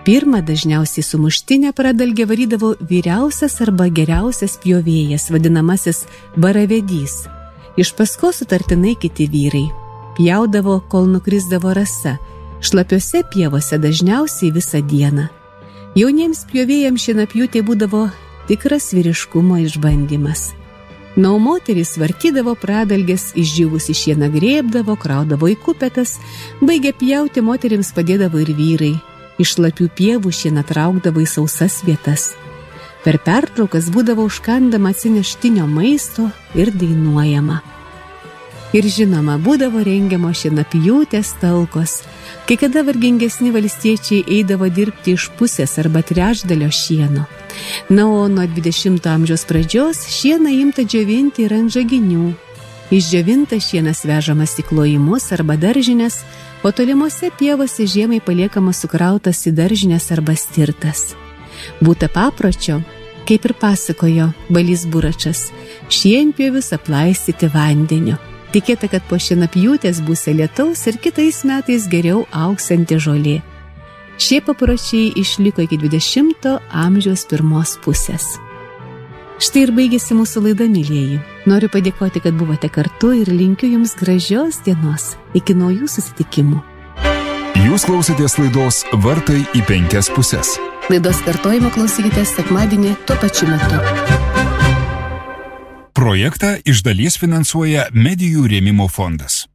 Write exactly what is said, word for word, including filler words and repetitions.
Pirmą dažniausiai sumuštinę pradalgę varydavo vyriausias arba geriausias pjovėjas, vadinamasis baravedys. Iš paskos sutartinai kiti vyrai. Pjaudavo, kol nukrisdavo rasa, šlapiose pievose dažniausiai visą dieną. Jauniems pjovėjams šienapjūtė būdavo tikras vyriškumo išbandymas. Na, o moterys vartydavo pradalgės, išdžiūvusi šieną grėbdavo, kraudavo į kupetas, baigę pjauti moterims padėdavo ir vyrai. Iš šlapių pievų šieną traukdavo į sausas vietas. Per pertraukas būdavo užkandama atsineštinio maisto ir dainuojama. Ir žinoma, būdavo rengiamo šienapjūtės talkos, kai kada vargingesni valstiečiai eidavo dirbti iš pusės arba trečdalio šieno. Na, o nuo dvidešimto amžiaus pradžios šieną imta džiovinti ir ant žaginių. Išdžiovintas šienas vežamas į klojimus arba daržines, o tolimose pievose žiemai paliekamas sukrautas į daržines arba stirtas. Būta papročio, kaip ir pasakojo Balys Buračas, šienpjovius aplaistyti vandeniu. Tikėta, kad po šienapjūtės bus lietaus ir kitais metais geriau augsianti žolė. Šie papročiai išliko iki dvidešimto amžiaus pirmos pusės. Štai ir baigėsi mūsų laida, mylieji. Noriu padėkoti, kad buvote kartu ir linkiu jums gražios dienos. Iki naujų susitikimų. Jūs klausėtės laidos Vartai į penkias pusės. Laidos kartojimo klausykitės sekmadienį tuo pačiu metu. Projektą iš dalies finansuoja Medijų rėmimo fondas.